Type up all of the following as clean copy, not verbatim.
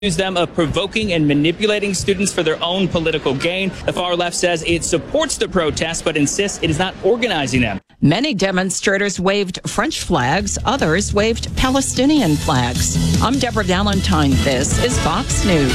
them of provoking and manipulating students for their own political gain. The far left says it supports the protests, but insists it is not organizing them. Many demonstrators waved French flags. Others waved Palestinian flags. I'm Deborah Valentine. This is Fox News.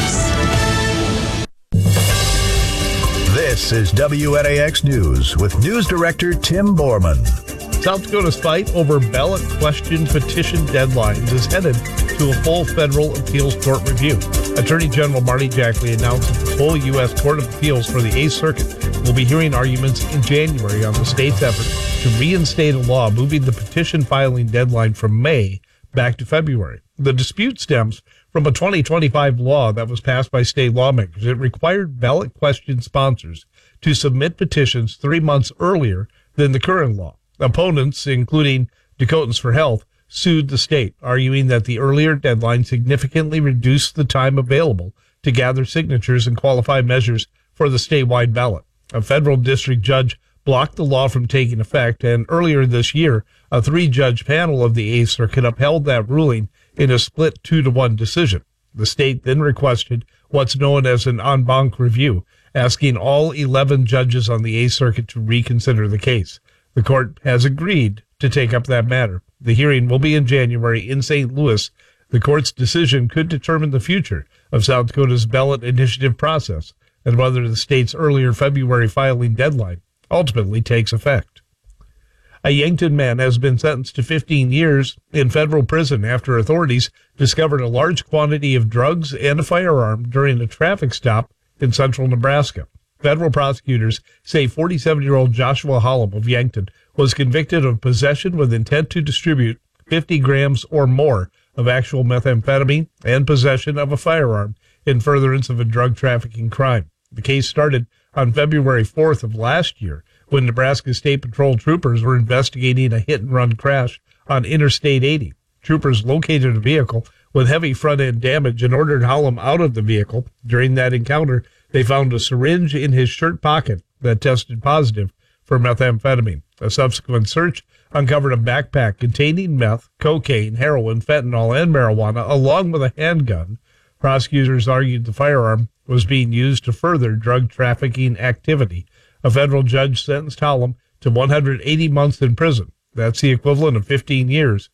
This is WNAX News with News Director Tim Borman. South Dakota's fight over ballot question petition deadlines is headed to a full federal appeals court review. Attorney General Marty Jackley announced that the full U.S. Court of Appeals for the 8th Circuit will be hearing arguments in January on the state's effort to reinstate a law moving the petition filing deadline from May back to February. The dispute stems from a 2025 law that was passed by state lawmakers. It required ballot question sponsors to submit petitions 3 months earlier than the current law. Opponents, including Dakotans for Health, sued the state, arguing that the earlier deadline significantly reduced the time available to gather signatures and qualify measures for the statewide ballot. A federal district judge blocked the law from taking effect, and earlier this year, a 3-judge panel of the 8th Circuit upheld that ruling in a split 2-1 decision. The state then requested what's known as an en banc review, asking all 11 judges on the 8th Circuit to reconsider the case. The court has agreed to take up that matter. The hearing will be in January in St. Louis. The court's decision could determine the future of South Dakota's ballot initiative process and whether the state's earlier February filing deadline ultimately takes effect. A Yankton man has been sentenced to 15 years in federal prison after authorities discovered a large quantity of drugs and a firearm during a traffic stop in central Nebraska. Federal prosecutors say 47-year-old Joshua Hollum of Yankton was convicted of possession with intent to distribute 50 grams or more of actual methamphetamine and possession of a firearm in furtherance of a drug trafficking crime. The case started on February 4th of last year when Nebraska State Patrol troopers were investigating a hit-and-run crash on Interstate 80. Troopers located a vehicle with heavy front-end damage and ordered Hollum out of the vehicle. During that encounter, they found a syringe in his shirt pocket that tested positive for methamphetamine. A subsequent search uncovered a backpack containing meth, cocaine, heroin, fentanyl, and marijuana, along with a handgun. Prosecutors argued the firearm was being used to further drug trafficking activity. A federal judge sentenced Hollum to 180 months in prison. That's the equivalent of 15 years.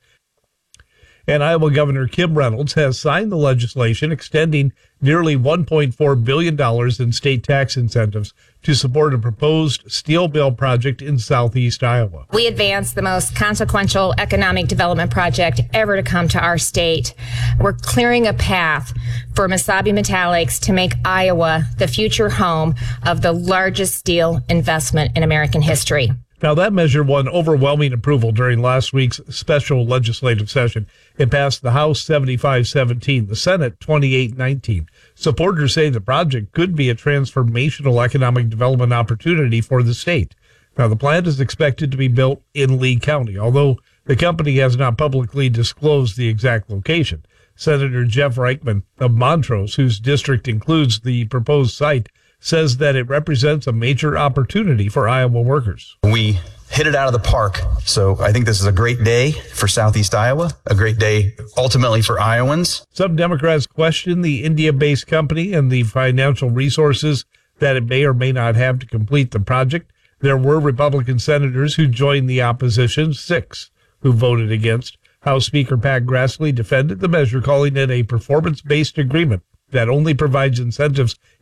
And Iowa Governor Kim Reynolds has signed the legislation extending nearly $1.4 billion in state tax incentives to support a proposed steel mill project in southeast Iowa. We advanced the most consequential economic development project ever to come to our state. We're clearing a path for Mesabi Metallics to make Iowa the future home of the largest steel investment in American history. Now, that measure won overwhelming approval during last week's special legislative session. It passed the House 75-17, the Senate 28-19. Supporters say the project could be a transformational economic development opportunity for the state. Now, the plant is expected to be built in Lee County, although the company has not publicly disclosed the exact location. Senator Jeff Reichman of Montrose, whose district includes the proposed site, says that it represents a major opportunity for Iowa workers. We hit it out of the park. So I think this is a great day for Southeast Iowa, a great day ultimately for Iowans. Some Democrats question the India-based company and the financial resources that it may or may not have to complete the project. There were Republican senators who joined the opposition, 6 who voted against. House Speaker Pat Grassley defended the measure, calling it a performance-based agreement that only provides incentives